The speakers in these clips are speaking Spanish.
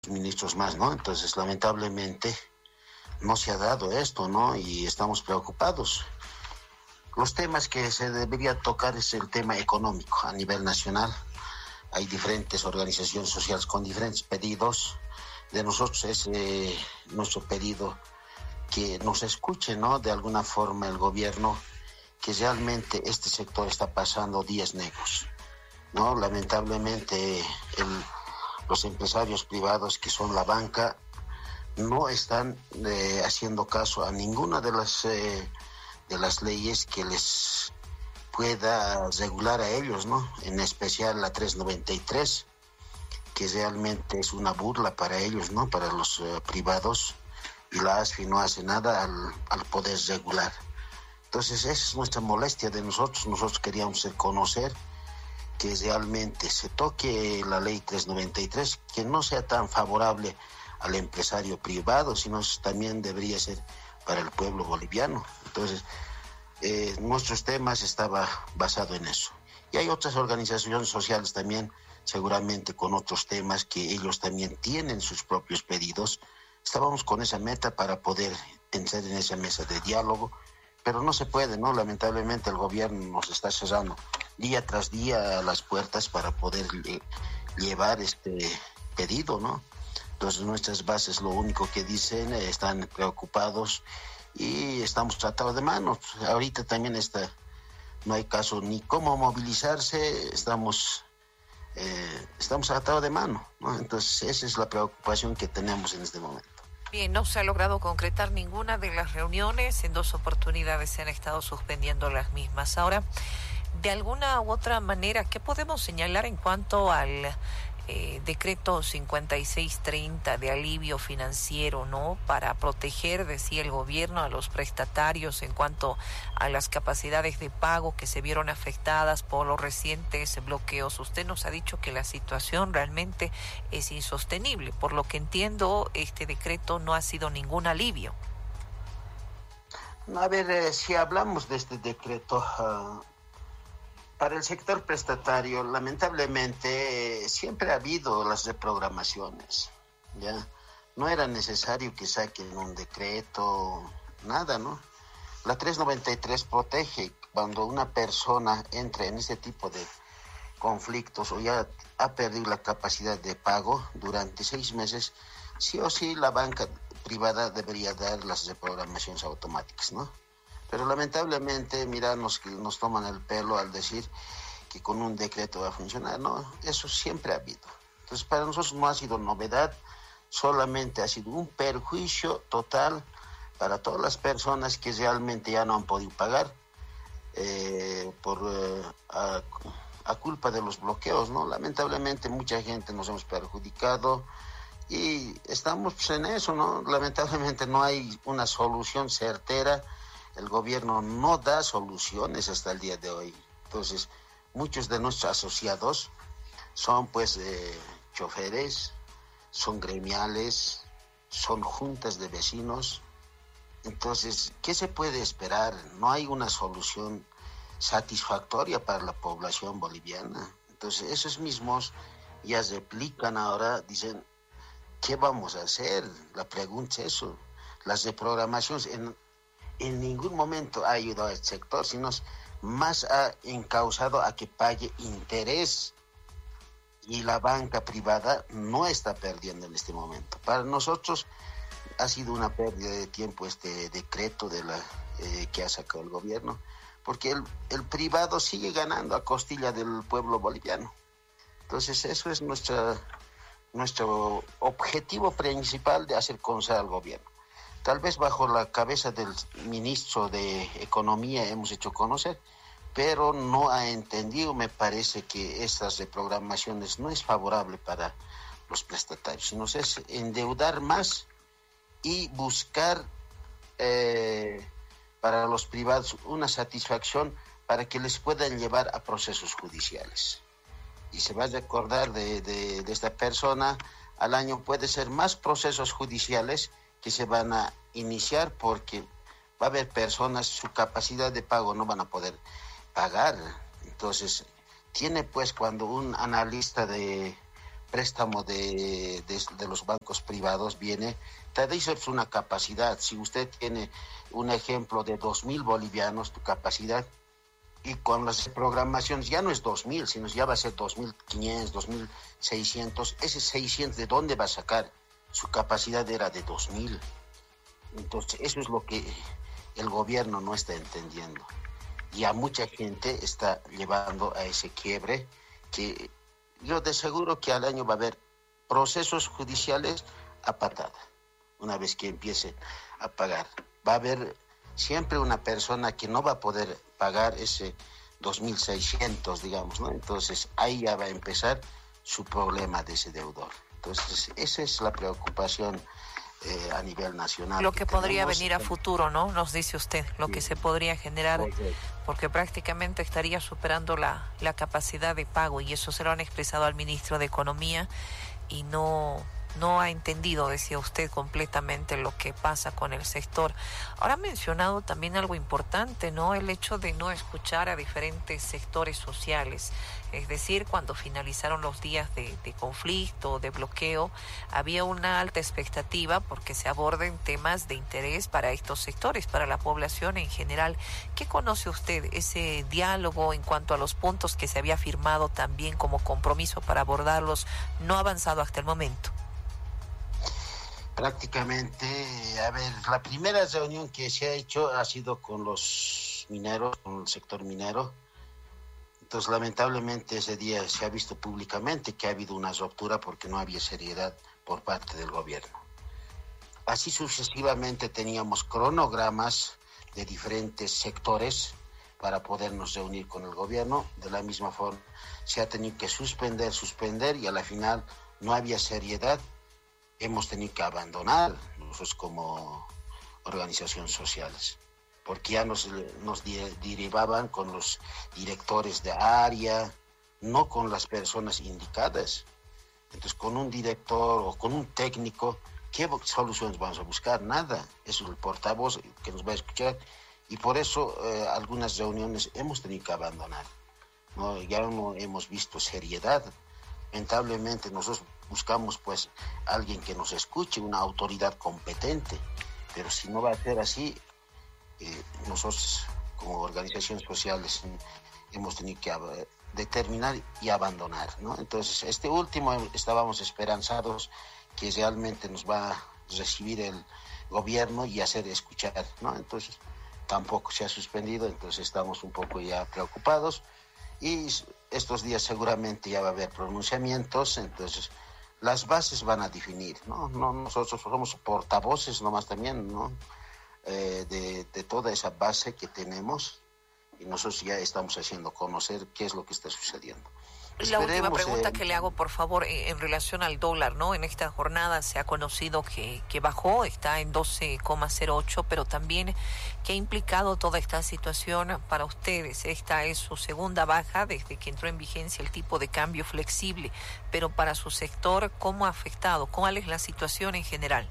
ministros más, ¿no? Entonces, lamentablemente, no se ha dado esto, ¿no? Y estamos preocupados. Los temas que se debería tocar es el tema económico a nivel nacional. Hay diferentes organizaciones sociales con diferentes pedidos. De nosotros es nuestro pedido que nos escuche, ¿no? De alguna forma el gobierno, que realmente este sector está pasando días negros, ¿no? Lamentablemente los empresarios privados que son la banca no están haciendo caso a ninguna de las leyes que les pueda regular a ellos, ¿no? En especial la 393, que realmente es una burla para ellos, ¿no? Para los privados, y la ASFI no hace nada al poder regular. Entonces esa es nuestra molestia de nosotros. Nosotros queríamos conocer que realmente se toque la ley 393, que no sea tan favorable al empresario privado, sino también debería ser para el pueblo boliviano. Entonces, nuestros temas estaba basado en eso. Y hay otras organizaciones sociales también, seguramente con otros temas que ellos también tienen sus propios pedidos. Estábamos con esa meta para poder entrar en esa mesa de diálogo, pero no se puede, ¿no? Lamentablemente el gobierno nos está cerrando día tras día las puertas para poder llevar este pedido, ¿no? Entonces nuestras bases lo único que dicen, están preocupados y estamos tratados de manos. Ahorita también no hay caso ni cómo movilizarse, estamos atados de mano, ¿no? Entonces esa es la preocupación que tenemos en este momento. Bien, no se ha logrado concretar ninguna de las reuniones, en 2 oportunidades se han estado suspendiendo las mismas. Ahora, de alguna u otra manera, ¿qué podemos señalar en cuanto al decreto 5630 de alivio financiero, ¿no? Para proteger, decía el gobierno, a los prestatarios en cuanto a las capacidades de pago que se vieron afectadas por los recientes bloqueos. Usted nos ha dicho que la situación realmente es insostenible. Por lo que entiendo, este decreto no ha sido ningún alivio. A ver, si hablamos de este decreto, para el sector prestatario, lamentablemente, siempre ha habido las reprogramaciones, ¿ya? No era necesario que saquen un decreto, nada, ¿no? La 393 protege cuando una persona entra en este tipo de conflictos o ya ha perdido la capacidad de pago durante 6 meses, sí o sí la banca privada debería dar las reprogramaciones automáticas, ¿no? Pero lamentablemente, mira, nos toman el pelo al decir que con un decreto va a funcionar, ¿no? Eso siempre ha habido. Entonces, para nosotros no ha sido novedad, solamente ha sido un perjuicio total para todas las personas que realmente ya no han podido pagar a culpa de los bloqueos, ¿no? Lamentablemente, mucha gente nos hemos perjudicado y estamos en eso, ¿no? Lamentablemente no hay una solución certera. El gobierno no da soluciones hasta el día de hoy. Entonces, muchos de nuestros asociados son pues choferes, son gremiales, son juntas de vecinos. Entonces, ¿qué se puede esperar? No hay una solución satisfactoria para la población boliviana. Entonces, esos mismos ya replican ahora, dicen, ¿qué vamos a hacer? La pregunta es eso. Las reprogramaciones en ningún momento ha ayudado al sector, sino más ha encausado a que pague interés, y la banca privada no está perdiendo en este momento. Para nosotros ha sido una pérdida de tiempo este decreto que ha sacado el gobierno, porque el privado sigue ganando a costilla del pueblo boliviano. Entonces eso es nuestro objetivo principal de hacer conocer al gobierno. Tal vez bajo la cabeza del ministro de Economía hemos hecho conocer, pero no ha entendido, me parece, que estas reprogramaciones no es favorable para los prestatarios, sino es endeudar más y buscar para los privados una satisfacción para que les puedan llevar a procesos judiciales. Y se va a recordar de esta persona, al año puede ser más procesos judiciales que se van a iniciar, porque va a haber personas, su capacidad de pago no van a poder pagar. Entonces, tiene pues, cuando un analista préstamo de los bancos privados viene, te dice una capacidad. Si usted tiene un ejemplo de 2.000 bolivianos, tu capacidad, y con las programaciones ya no es 2.000, sino ya va a ser 2.500, 2.600. Ese 600, ¿de dónde va a sacar? Su capacidad era de 2.000. Entonces, eso es lo que el gobierno no está entendiendo. Y a mucha gente está llevando a ese quiebre, que yo de seguro que al año va a haber procesos judiciales a patada. Una vez que empiecen a pagar, va a haber siempre una persona que no va a poder pagar ese 2.600, digamos, ¿no? Entonces, ahí ya va a empezar su problema de ese deudor. Entonces, esa es la preocupación a nivel nacional. Lo que podría venir a futuro, ¿no? Nos dice usted, lo que se podría generar, porque prácticamente estaría superando la capacidad de pago, y eso se lo han expresado al ministro de Economía y no ha entendido, decía usted, completamente lo que pasa con el sector. Ahora ha mencionado también algo importante, ¿no? El hecho de no escuchar a diferentes sectores sociales. Es decir, cuando finalizaron los días de conflicto, de bloqueo, había una alta expectativa porque se aborden temas de interés para estos sectores, para la población en general. ¿Qué conoce usted ese diálogo en cuanto a los puntos que se había firmado también como compromiso para abordarlos, no ha avanzado hasta el momento? Prácticamente, a ver, la primera reunión que se ha hecho ha sido con los mineros, con el sector minero. Entonces, lamentablemente, ese día se ha visto públicamente que ha habido una ruptura porque no había seriedad por parte del gobierno. Así sucesivamente teníamos cronogramas de diferentes sectores para podernos reunir con el gobierno. De la misma forma, se ha tenido que suspender y a la final no había seriedad. Hemos tenido que abandonar nosotros como organizaciones sociales, porque ya nos derivaban con los directores de área, no con las personas indicadas. Entonces, con un director o con un técnico, ¿qué soluciones vamos a buscar? Nada. Es el portavoz que nos va a escuchar, y por eso algunas reuniones hemos tenido que abandonar, ¿no? Ya no hemos visto seriedad. Lamentablemente nosotros buscamos pues alguien que nos escuche, una autoridad competente, pero si no va a ser así, nosotros como organizaciones sociales hemos tenido que determinar y abandonar, ¿no? Entonces, este último estábamos esperanzados que realmente nos va a recibir el gobierno y hacer escuchar, ¿no? Entonces, tampoco se ha suspendido, entonces estamos un poco ya preocupados, y estos días seguramente ya va a haber pronunciamientos, entonces las bases van a definir, ¿no? Nosotros somos portavoces nomás también, ¿no? De toda esa base que tenemos, y nosotros ya estamos haciendo conocer qué es lo que está sucediendo. La última pregunta que le hago, por favor, en relación al dólar, ¿no? En esta jornada se ha conocido que bajó, está en 12,08, pero también, ¿qué ha implicado toda esta situación para ustedes? Esta es su segunda baja desde que entró en vigencia el tipo de cambio flexible, pero para su sector, ¿cómo ha afectado? ¿Cuál es la situación en general?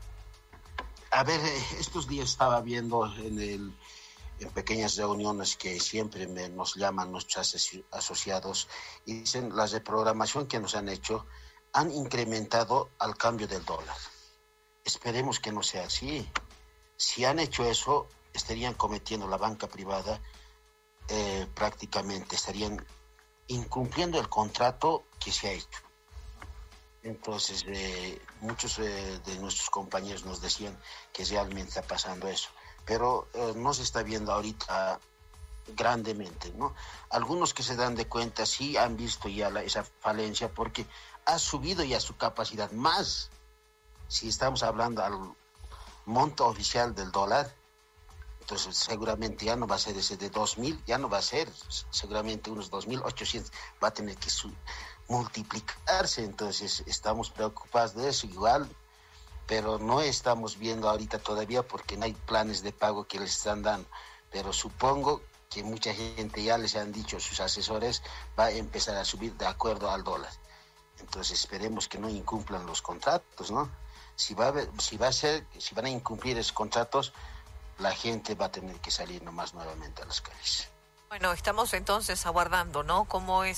A ver, estos días estaba viendo en pequeñas reuniones que siempre nos llaman nuestros asociados, y dicen la reprogramación que nos han hecho han incrementado al cambio del dólar. Esperemos que no sea así. Si han hecho eso, estarían cometiendo la banca privada, prácticamente estarían incumpliendo el contrato que se ha hecho. Entonces, muchos de nuestros compañeros nos decían que realmente está pasando eso, pero no se está viendo ahorita grandemente, ¿no? Algunos que se dan de cuenta sí han visto ya esa falencia, porque ha subido ya su capacidad más. Si estamos hablando al monto oficial del dólar, entonces seguramente ya no va a ser ese de 2.000, ya no va a ser, seguramente unos 2.800, va a tener que multiplicarse. Entonces estamos preocupados de eso igual, pero no estamos viendo ahorita todavía porque no hay planes de pago que les están dando, pero supongo que mucha gente ya les han dicho, sus asesores, va a empezar a subir de acuerdo al dólar. Entonces esperemos que no incumplan los contratos, ¿no? Si van a incumplir esos contratos, la gente va a tener que salir nomás nuevamente a las calles. Bueno, estamos entonces aguardando, ¿no? ¿Cómo es